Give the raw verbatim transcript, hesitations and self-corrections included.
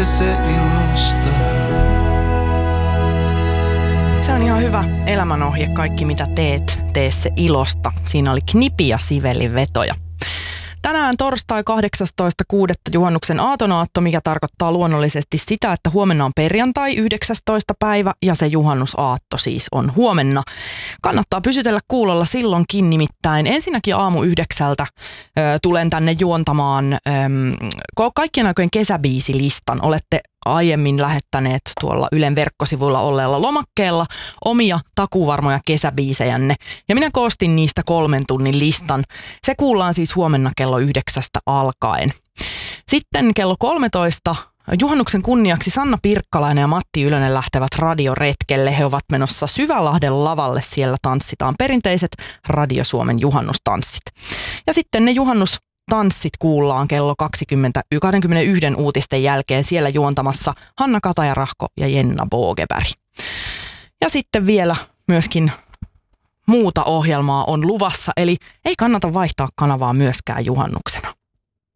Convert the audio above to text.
tee se ilosta. Se on ihan hyvä elämänohje, kaikki mitä teet, tee se ilosta. Siinä oli Knipi ja Sivelin vetoja. Tänään torstai kahdeksastoista kuudetta juhannuksen aatonaatto, mikä tarkoittaa luonnollisesti sitä, että huomenna on perjantai yhdeksästoista päivä ja se juhannusaatto siis on huomenna. Kannattaa pysytellä kuulolla silloinkin, nimittäin ensinnäkin aamu yhdeksältä ö, tulen tänne juontamaan ö, kaikkien aikojen kesäbiisilistan. Olette aiemmin lähettäneet tuolla Ylen verkkosivuilla olleella lomakkeella omia takuvarmoja kesäbiisejänne. Ja minä koostin niistä kolmen tunnin listan. Se kuullaan siis huomenna kello yhdeksästä alkaen. Sitten kello kolmetoista juhannuksen kunniaksi Sanna Pirkkalainen ja Matti Ylönen lähtevät radioretkelle. He ovat menossa Syvälahden lavalle. Siellä tanssitaan perinteiset Radio Suomen juhannustanssit. Ja sitten ne juhannus tanssit kuullaan kello kaksikymmentä, kaksikymmentäyksi uutisten jälkeen siellä juontamassa Hanna Katajarahko ja Jenna Bogeberg. Ja sitten vielä myöskin muuta ohjelmaa on luvassa, eli ei kannata vaihtaa kanavaa myöskään juhannuksena.